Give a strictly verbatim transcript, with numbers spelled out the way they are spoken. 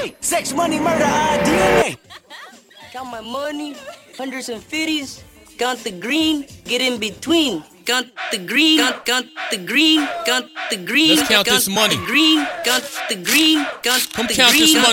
Hey, sex, money, murder, I D N A. Count my money, hundreds and fifties. Count the green, get in between. Count the green, count, count the green, count the green. Let's count count this money. The green, count the green, count Come the count green, this money.